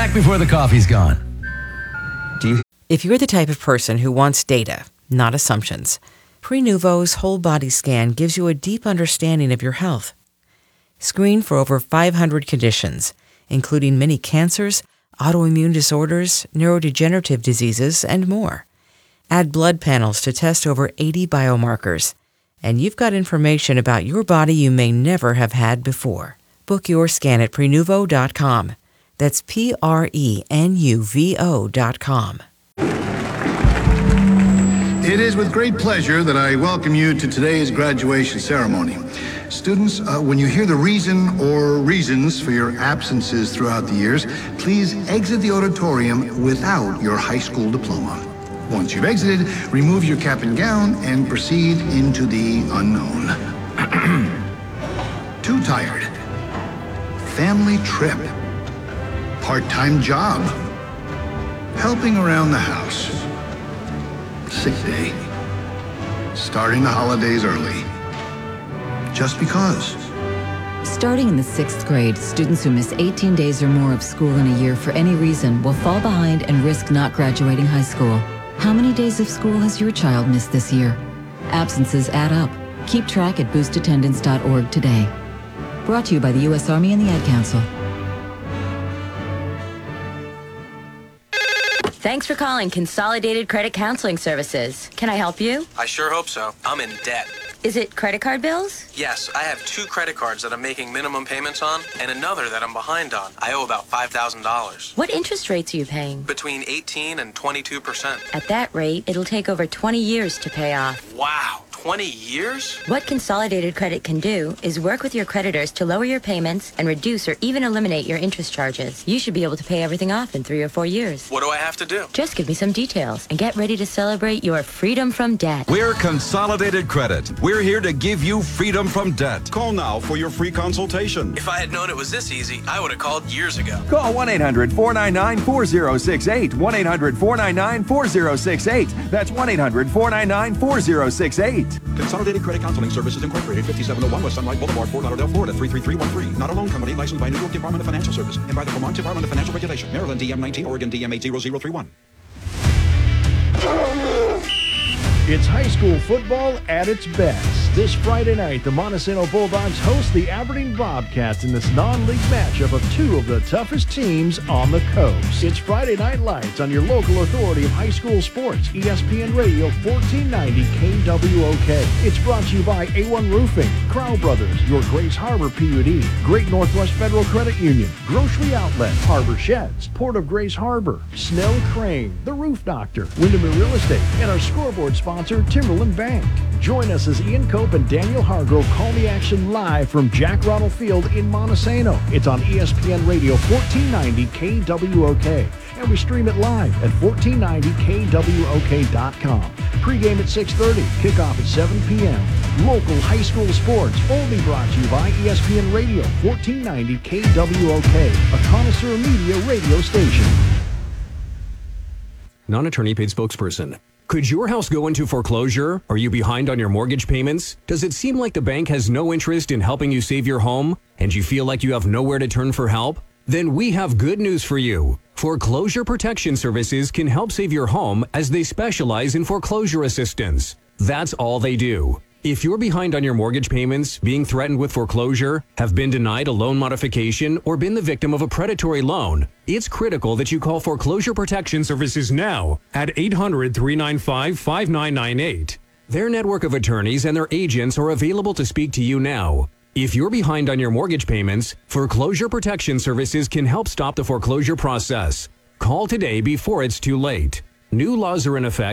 Back before the coffee's gone. If you're the type of person who wants data, not assumptions, Prenuvo's whole body scan gives you a deep understanding of your health. Screen for over 500 conditions, including many cancers, autoimmune disorders, neurodegenerative diseases, and more. Add blood panels to test over 80 biomarkers, and you've got information about your body you may never have had before. Book your scan at Prenuvo.com. That's Prenuvo.com. It is with great pleasure that I welcome you to today's graduation ceremony. Students, when you hear the reason or reasons for your absences throughout the years, please exit the auditorium without your high school diploma. Once you've exited, remove your cap and gown and proceed into the unknown. Too tired. Family trip. Part-time job. Helping around the house. Sick day. Starting the holidays early. Just because. Starting in the 6th grade, students who miss 18 days or more of school in a year for any reason will fall behind and risk not graduating high school. How many days of school has your child missed this year? Absences add up. Keep track at boostattendance.org today. Brought to you by the U.S. Army and the Ad Council. Thanks for calling Consolidated Credit Counseling Services. Can I help you? I sure hope so. I'm in debt. Is it credit card bills? Yes, I have 2 credit cards that I'm making minimum payments on and another that I'm behind on. I owe about $5,000. What interest rates are you paying? Between 18 and 22%. At that rate, it'll take over 20 years to pay off. Wow, 20 years? What Consolidated Credit can do is work with your creditors to lower your payments and reduce or even eliminate your interest charges. You should be able to pay everything off in 3 or 4 years. What do I have to do? Just give me some details and get ready to celebrate your freedom from debt. We're Consolidated Credit. We're here to give you freedom from debt. Call now for your free consultation. If I had known it was this easy, I would have called years ago. Call 1-800-499-4068. 1-800-499-4068. That's 1-800-499-4068. Consolidated Credit Counseling Services Incorporated, 5701 West Sunlight Boulevard, Fort Lauderdale, Florida, 33313. Not a loan company licensed by New York Department of Financial Services and by the Vermont Department of Financial Regulation. Maryland DM 19, Oregon DM 80031. It's high school football at its best. This Friday night, the Montesano Bulldogs host the Aberdeen Bobcats in this non-league matchup of 2 of the toughest teams on the coast. It's Friday Night Lights on your local authority of high school sports, ESPN Radio 1490 KWOK. It's brought to you by A1 Roofing, Crow Brothers, your Grace Harbor PUD, Great Northwest Federal Credit Union, Grocery Outlet, Harbor Sheds, Port of Grace Harbor, Snell Crane, The Roof Doctor, Windermere Real Estate, and our scoreboard sponsor, Timberland Bank. Join us as Ian Cope and Daniel Hargrove call the action live from Jack Ronald Field in Montesano. It's on ESPN Radio 1490 KWOK. And we stream it live at 1490kwok.com. Pre-game at 6:30, kickoff at 7 p.m. Local high school sports only brought to you by ESPN Radio 1490 KWOK, a connoisseur media radio station. Non-attorney paid spokesperson. Could your house go into foreclosure? Are you behind on your mortgage payments? Does it seem like the bank has no interest in helping you save your home? And you feel like you have nowhere to turn for help? Then we have good news for you. Foreclosure Protection Services can help save your home as they specialize in foreclosure assistance. That's all they do. If you're behind on your mortgage payments, being threatened with foreclosure, have been denied a loan modification, or been the victim of a predatory loan, it's critical that you call Foreclosure Protection Services now at 800-395-5998. Their network of attorneys and their agents are available to speak to you now. If you're behind on your mortgage payments, Foreclosure Protection Services can help stop the foreclosure process. Call today before it's too late. New laws are in effect